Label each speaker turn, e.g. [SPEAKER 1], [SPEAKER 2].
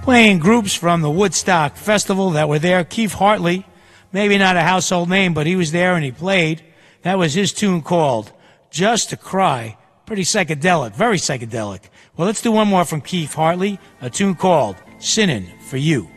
[SPEAKER 1] Playing groups from the Woodstock Festival that were there. Keith Hartley, maybe not a household name, but he was there and he played. That was his tune called Just to Cry. Pretty psychedelic, very psychedelic. Well, let's do one more from Keith Hartley, a tune called Sinning for You.